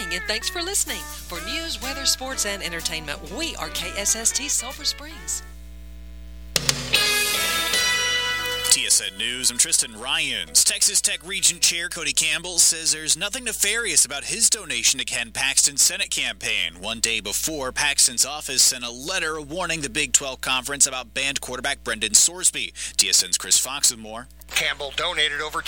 morning, and thanks for listening. For news, weather, sports, and entertainment, we are KSST Sulphur Springs. TSN News, I'm Tristan Ryans. Texas Tech Regent Chair Cody Campbell says there's nothing nefarious about his donation to Ken Paxton's Senate campaign. One day before, Paxton's office sent a letter warning the Big 12 Conference about banned quarterback Brendan Sorsby. TSN's Chris Fox with more. Campbell donated over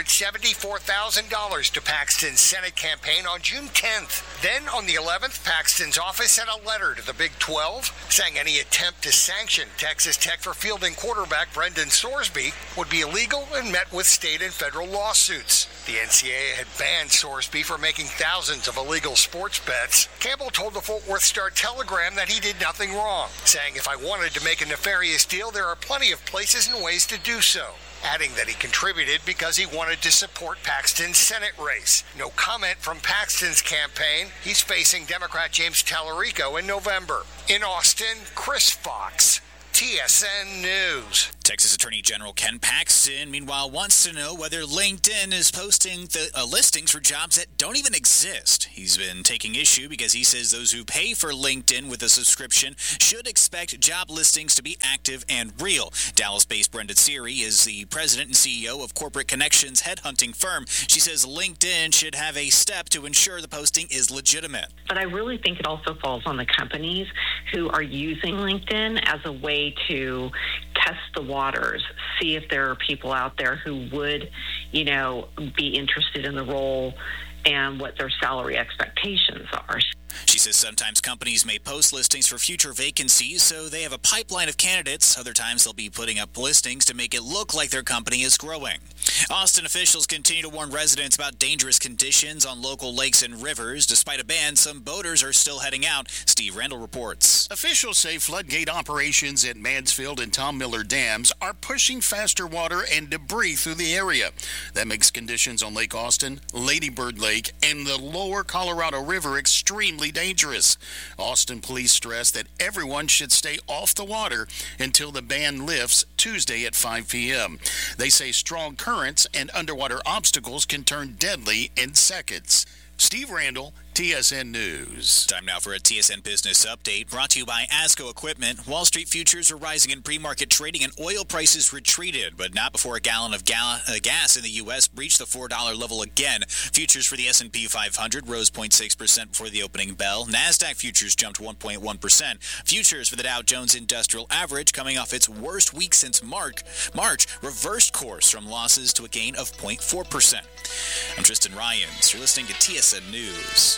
$274,000 to Paxton's Senate campaign on June 10th. Then, on the 11th, Paxton's office sent a letter to the Big 12 saying any attempt to sanction Texas Tech for fielding quarterback Brendan Sorsby would be illegal and met with state and federal lawsuits. The NCAA had banned Sorsby for making thousands of illegal sports bets. Campbell told the Fort Worth Star-Telegram that he did nothing wrong, saying if I wanted to make a nefarious deal, there are plenty of places and ways to do so, adding that he contributed because he wanted to support Paxton's Senate race. No comment from Paxton's campaign. He's facing Democrat James Tallarico in November. In Austin, Chris Fox, TSN News. Texas Attorney General Ken Paxton, meanwhile, wants to know whether LinkedIn is posting the listings for jobs that don't even exist. He's been taking issue because he says those who pay for LinkedIn with a subscription should expect job listings to be active and real. Dallas-based Brenda Seary is the president and CEO of Corporate Connections headhunting firm. She says LinkedIn should have a step to ensure the posting is legitimate. But I really think it also falls on the companies who are using LinkedIn as a way to test the waters, see if there are people out there who would, be interested in the role and what their salary expectations are. She says sometimes companies may post listings for future vacancies, so they have a pipeline of candidates. Other times they'll be putting up listings to make it look like their company is growing. Austin officials continue to warn residents about dangerous conditions on local lakes and rivers. Despite a ban, some boaters are still heading out. Steve Randall reports. Officials say floodgate operations at Mansfield and Tom Miller dams are pushing faster water and debris through the area. That makes conditions on Lake Austin, Lady Bird Lake, and the lower Colorado River extremely dangerous. Austin police stress that everyone should stay off the water until the ban lifts Tuesday at 5 p.m. They say strong currents and underwater obstacles can turn deadly in seconds. Steve Randall, TSN News. Time now for a TSN Business Update brought to you by ASCO Equipment. Wall Street futures are rising in pre-market trading and oil prices retreated, but not before a gallon of gas in the U.S. breached the $4 level again. Futures for the S&P 500 rose 0.6% before the opening bell. NASDAQ futures jumped 1.1%. Futures for the Dow Jones Industrial Average, coming off its worst week since March, reversed course from losses to a gain of 0.4%. I'm Tristan Ryans. You're listening to TSN News.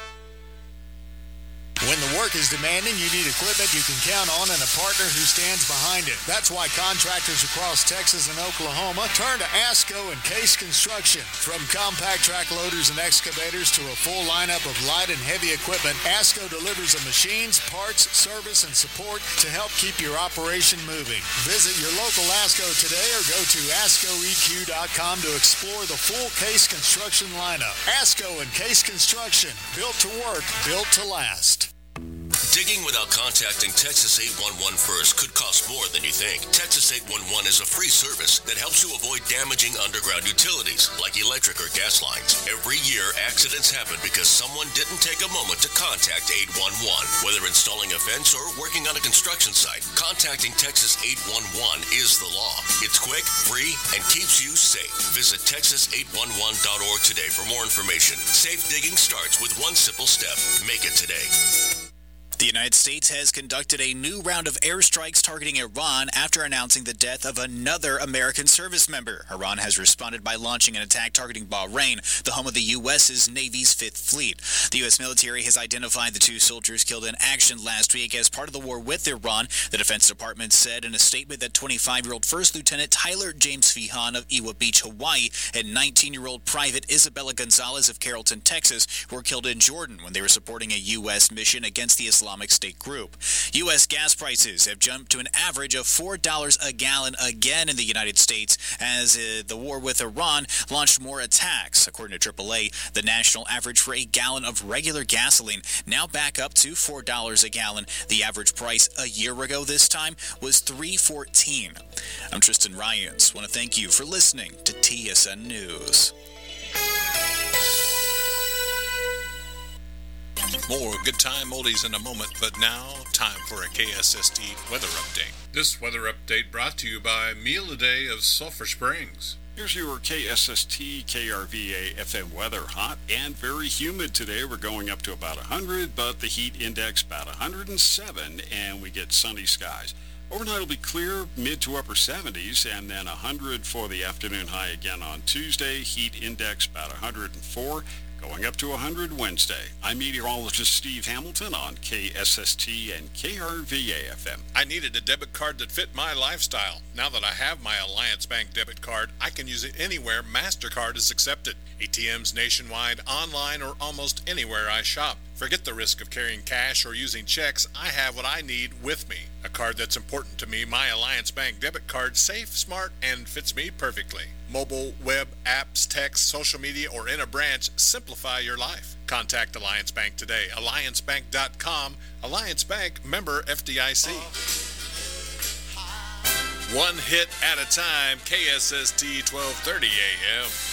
When the work is demanding, you need equipment you can count on and a partner who stands behind it. That's why contractors across Texas and Oklahoma turn to ASCO and Case Construction. From compact track loaders and excavators to a full lineup of light and heavy equipment, ASCO delivers the machines, parts, service, and support to help keep your operation moving. Visit your local ASCO today or go to ASCOEQ.com to explore the full Case Construction lineup. ASCO and Case Construction, built to work, built to last. Digging without contacting Texas 811 first could cost more than you think. Texas 811 is a free service that helps you avoid damaging underground utilities like electric or gas lines. Every year, accidents happen because someone didn't take a moment to contact 811. Whether installing a fence or working on a construction site, contacting Texas 811 is the law. It's quick, free, and keeps you safe. Visit texas811.org today for more information. Safe digging starts with one simple step. Make it today. The United States has conducted a new round of airstrikes targeting Iran after announcing the death of another American service member. Iran has responded by launching an attack targeting Bahrain, the home of the U.S.'s Navy's Fifth Fleet. The U.S. military has identified the two soldiers killed in action last week as part of the war with Iran. The Defense Department said in a statement that 25-year-old First Lieutenant Tyler James Feehan of Iwa Beach, Hawaii, and 19-year-old Private Isabella Gonzalez of Carrollton, Texas, were killed in Jordan when they were supporting a U.S. mission against the Islamic State group. U.S. gas prices have jumped to an average of $4 a gallon again in the United States as the war with Iran launched more attacks. According to AAA, the national average for a gallon of regular gasoline now back up to $4 a gallon. The average price a year ago this time was $3.14. I'm Tristan Ryans. Want to thank you for listening to TSN News. More good time oldies in a moment, but now, time for a KSST weather update. This weather update brought to you by Meal a Day of Sulphur Springs. Here's your KSST KRVA FM weather. Hot and very humid today. We're going up to about 100, but the heat index about 107, and we get sunny skies. Overnight will be clear, mid to upper 70s, and then 100 for the afternoon high again on Tuesday. Heat index about 104, going up to 100 Wednesday. I'm meteorologist Steve Hamilton on KSST and KRVA FM. I needed a debit card that fit my lifestyle. Now that I have my Alliance Bank debit card, I can use it anywhere MasterCard is accepted. ATMs nationwide, online, or almost anywhere I shop. Forget the risk of carrying cash or using checks. I have what I need with me. A card that's important to me, my Alliance Bank debit card, safe, smart, and fits me perfectly. Mobile, web, apps, text, social media, or in a branch, simplify your life. Contact Alliance Bank today. AllianceBank.com. Alliance Bank, member FDIC. One hit at a time, KSST 1230 AM.